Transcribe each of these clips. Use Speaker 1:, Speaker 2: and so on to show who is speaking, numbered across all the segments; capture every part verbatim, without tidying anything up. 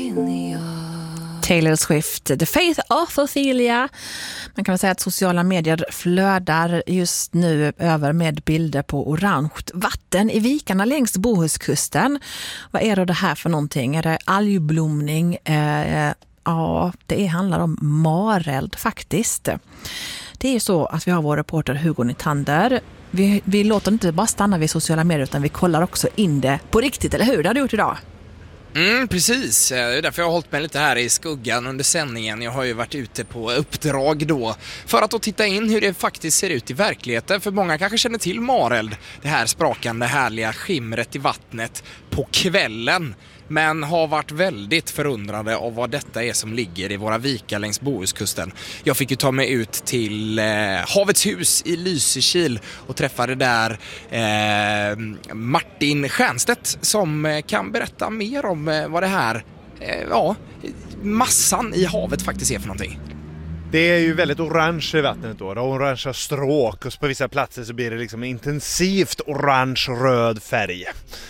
Speaker 1: Taylor Swift, The Faith of Ophelia. Man kan väl säga att sociala medier flödar just nu över med bilder på orange vatten i vikarna längs Bohuskusten. Vad är då det här för någonting? Är det algblomning? Eh, ja, det handlar om mareld faktiskt. Det är ju så att vi har vår reporter Hugo Nytander. Vi, vi låter inte bara stanna vid sociala medier utan vi kollar också in det på riktigt, eller hur? Det har du gjort idag.
Speaker 2: Mm, precis. Det är därför jag har hållit mig lite här i skuggan under sändningen. Jag har ju varit ute på uppdrag då för att då titta in hur det faktiskt ser ut i verkligheten. För många kanske känner till mareld, det här sprakande härliga skimret i vattnet på kvällen. Men har varit väldigt förundrade av vad detta är som ligger i våra vikar längs Bohuskusten. Jag fick ju ta mig ut till eh, Havets hus i Lysekil och träffade där eh, Martin Stjernstedt som eh, kan berätta mer om eh, vad det här, eh, ja, massan i havet faktiskt är för någonting.
Speaker 3: Det är ju väldigt orange i vattnet då. Det har orangea stråk och på vissa platser så blir det liksom intensivt orange-röd färg.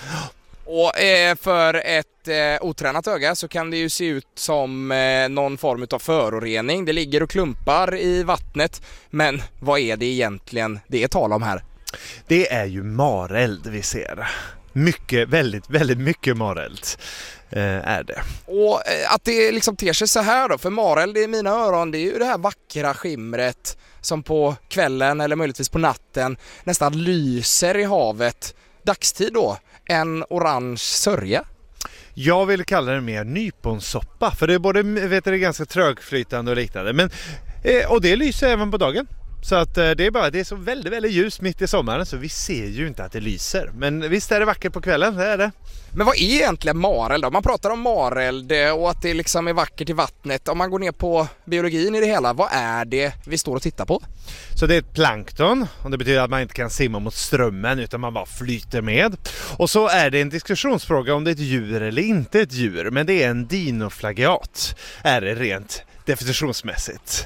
Speaker 2: Och eh, för ett eh, otränat öga så kan det ju se ut som eh, någon form av förorening. Det ligger och klumpar i vattnet. Men vad är det egentligen det är tal om här?
Speaker 3: Det är ju mareld vi ser. Mycket, väldigt, väldigt mycket mareld eh, är det.
Speaker 2: Och eh, att det liksom ter sig så här då. För mareld i mina öron, det är ju det här vackra skimret som på kvällen eller möjligtvis på natten nästan lyser i havet. Dagstid då. En orange sörja.
Speaker 3: Jag vill kalla det mer nyponsoppa. För det är både vet du, det är ganska trögflytande och liknande. Men, eh, och det lyser även på dagen. Så att eh, det är bara det är så väldigt, väldigt ljust mitt i sommaren. Så vi ser ju inte att det lyser. Men visst är det vackert på kvällen, det är det.
Speaker 2: Men vad är egentligen mareld då? Man pratar om mareld och att det liksom är vackert i vattnet. Om man går ner på biologin i det hela, vad är det vi står och tittar på?
Speaker 3: Så det är ett plankton och det betyder att man inte kan simma mot strömmen utan man bara flyter med. Och så är det en diskussionsfråga om det är ett djur eller inte ett djur. Men det är en dinoflagellat, är det rent definitionsmässigt.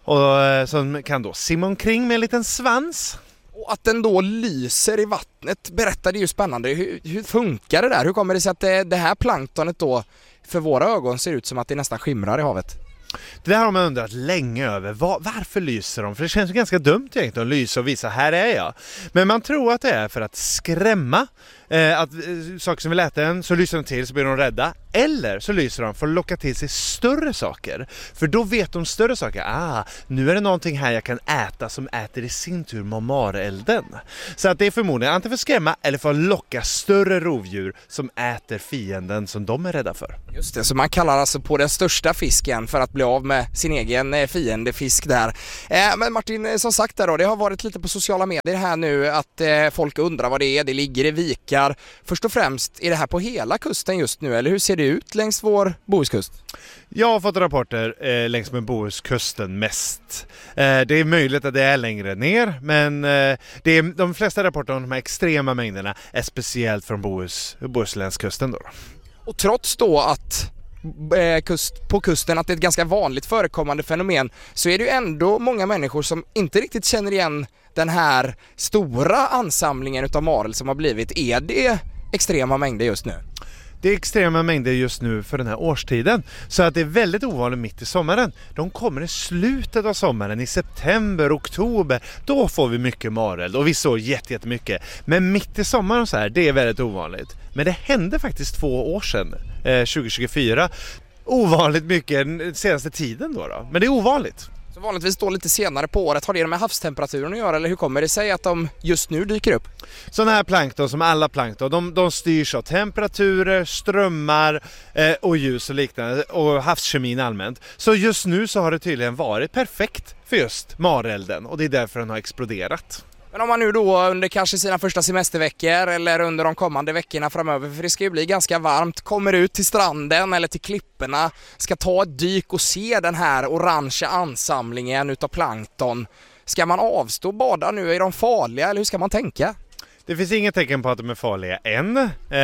Speaker 3: Och som kan då simma omkring med en liten svans.
Speaker 2: Och att den då lyser i vattnet berättade ju spännande. Hur, hur funkar det där? Hur kommer det sig att det, det här planktonet då för våra ögon ser ut som att det nästan skimrar i havet?
Speaker 3: Det där har man undrat länge över. Var, varför lyser de? För det känns ju ganska dumt egentligen att lysa och visa här är jag. Men man tror att det är för att skrämma. Eh, att eh, saker som vill äta en så lyser de till så blir de rädda. Eller så lyser de för att locka till sig större saker. För då vet de större saker. Ah, nu är det någonting här jag kan äta som äter i sin tur marelden. Så att det är förmodligen antingen för att skrämma eller för att locka större rovdjur som äter fienden som de är rädda för.
Speaker 2: Just det, så man kallar alltså på den största fisken för att bli av med sin egen fiendefisk där. Eh, men Martin, som sagt där då, det har varit lite på sociala medier här nu att eh, folk undrar vad det är. Det ligger i vikar. Först och främst, är det här på hela kusten just nu eller hur ser det ut längs vår Bohuskust?
Speaker 3: Jag har fått rapporter eh, längs med Bohuskusten mest. Eh, det är möjligt att det är längre ner, men eh, det är, de flesta rapporter om de här extrema mängderna är speciellt från Bohus, Bohusländskusten då.
Speaker 2: Och trots då att eh, kust, på kusten att det är ett ganska vanligt förekommande fenomen så är det ju ändå många människor som inte riktigt känner igen den här stora ansamlingen utav marel som har blivit. Är det extrema mängder just nu?
Speaker 3: Det är extrema mängder just nu för den här årstiden. Så att det är väldigt ovanligt mitt i sommaren. De kommer i slutet av sommaren, i september, oktober. Då får vi mycket marel och vi såg jättemycket. Men mitt i sommaren så här, det är väldigt ovanligt. Men det hände faktiskt två år sedan, eh, tjugo tjugofyra. Ovanligt mycket den senaste tiden då, då. Men det är ovanligt.
Speaker 2: Så vanligtvis då lite senare på året, har det med havstemperaturen att göra eller hur kommer det sig att de just nu dyker upp?
Speaker 3: Sådana här plankton som alla plankton, de, de styrs av temperaturer, strömmar eh, och ljus och liknande och havskemin allmänt. Så just nu så har det tydligen varit perfekt för just marelden och det är därför den har exploderat.
Speaker 2: Men om man nu då under kanske sina första semesterveckor eller under de kommande veckorna framöver, för det ska ju bli ganska varmt, kommer ut till stranden eller till klipporna, ska ta ett dyk och se den här orangea ansamlingen utav plankton. Ska man avstå bada nu? Är de farliga eller hur ska man tänka?
Speaker 3: Det finns inget tecken på att de är farliga än.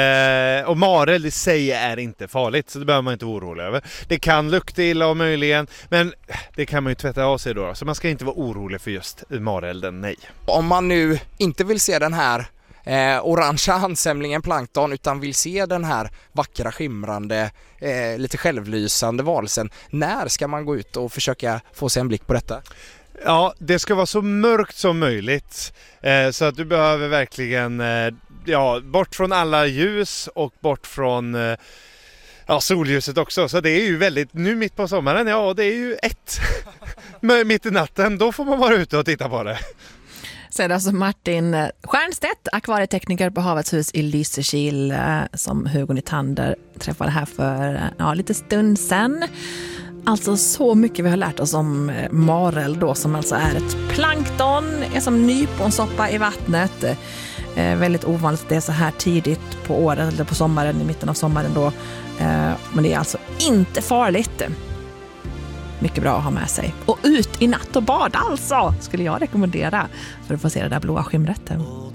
Speaker 3: Eh, och mareld i sig är inte farligt, så det behöver man inte vara orolig över. Det kan lukta illa och möjligen, men det kan man ju tvätta av sig då. Så man ska inte vara orolig för just marelden, nej.
Speaker 2: Om man nu inte vill se den här eh, orangea handsamlingen plankton utan vill se den här vackra, skimrande, eh, lite självlysande varelsen. När ska man gå ut och försöka få sig en blick på detta?
Speaker 3: Ja, det ska vara så mörkt som möjligt. Eh, så att du behöver verkligen eh, ja, bort från alla ljus och bort från eh, ja, solljuset också. Så det är ju väldigt, nu mitt på sommaren, ja det är ju ett. Mitt i natten, då får man vara ute och titta på det.
Speaker 1: Säger alltså Martin Stjernstedt, akvarietekniker på Havets hus i Lysekil, som Hugo Nytander träffade här för ja, lite stund sedan. Alltså så mycket vi har lärt oss om marel då, som alltså är ett plankton, är som nyponsoppa i vattnet. Eh, väldigt ovanligt att det är så här tidigt på året eller på sommaren, i mitten av sommaren då. Eh, men det är alltså inte farligt. Mycket bra att ha med sig. Och ut i natt och bada alltså, skulle jag rekommendera för att få se det där blåa skimret.